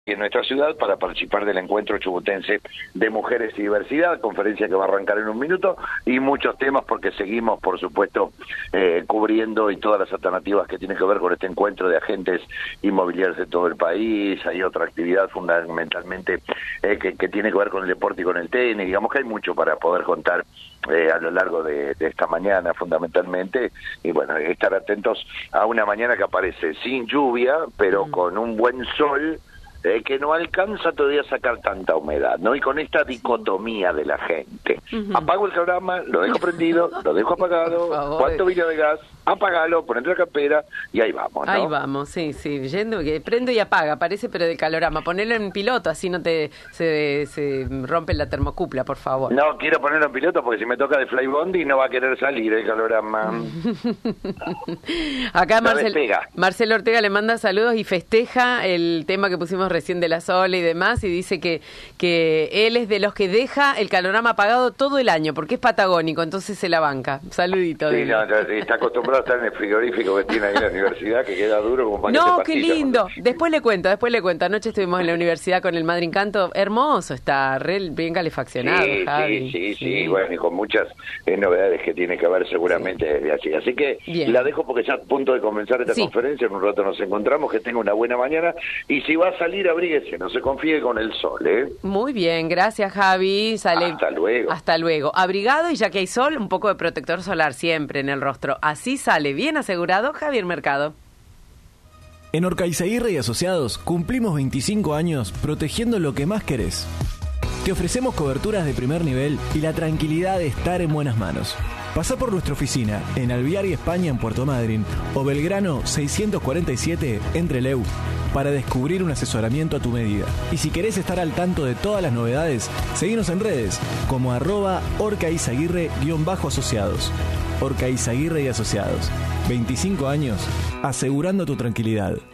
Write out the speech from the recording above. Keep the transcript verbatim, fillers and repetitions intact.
en nuestra ciudad para participar del encuentro chubutense de mujeres y diversidad, conferencia que va a arrancar en un minuto, y muchos temas porque seguimos, por supuesto, eh, cubriendo y todas las alternativas que tienen que ver con este encuentro de agentes inmobiliarios de todo el país. Hay otra actividad fundamentalmente eh, que, que tiene que ver con el deporte y con el tenis. Digamos que hay mucho para poder contar eh, a lo largo de, de esta mañana fundamentalmente, y bueno, estar atentos a una mañana que aparece sin lluvia, pero mm. con un buen sol, Eh, que no alcanza todavía a sacar tanta humedad, ¿no? Y con esta dicotomía de la gente. Uh-huh. Apago el programa, lo dejo prendido, lo dejo apagado, ¿cuánto vino de gas? Apagalo, ponete la campera y ahí vamos, ¿no? Ahí vamos, sí, sí, yendo, que prende y apaga, parece, pero de calorama. Ponelo en piloto, así no te se, se rompe la termocupla, por favor. No, quiero ponerlo en piloto porque si me toca de Flybondi no va a querer salir el calorama. Acá Marcel, Marcelo Ortega le manda saludos y festeja el tema que pusimos recién de la Sole y demás, y dice que, que él es de los que deja el calorama apagado todo el año, porque es patagónico, entonces se la banca. Saludito. Sí, no, está acostumbrado a estar en el frigorífico que tiene ahí en la universidad, que queda duro como paquete No, de qué lindo. Después le cuento, después le cuento. Anoche estuvimos en la universidad con el Madre Encanto. Hermoso, está re bien calefaccionado, sí, Javi. Sí, sí, sí, sí, bueno, y con muchas eh, novedades que tiene que ver seguramente sí. desde allí. Así que bien. La dejo porque ya a punto de comenzar esta sí. conferencia, en un rato nos encontramos, que tenga una buena mañana, y si va a salir, abríguese, no se confíe con el sol, ¿eh? Muy bien, gracias, Javi. Sale... Hasta luego. Hasta luego. Abrigado, y ya que hay sol, un poco de protector solar siempre en el rostro. Así sale bien asegurado Javier Mercado. En Orcaizaguirre y Asociados cumplimos veinticinco años protegiendo lo que más querés. Te ofrecemos coberturas de primer nivel y la tranquilidad de estar en buenas manos. Pasá por nuestra oficina en Alviari España en Puerto Madryn o Belgrano seiscientos cuarenta y siete en Trelew para descubrir un asesoramiento a tu medida. Y si querés estar al tanto de todas las novedades, seguinos en redes como arroba orcaizaguirre-asociados. Orcaizaguirre y Asociados. veinticinco años asegurando tu tranquilidad.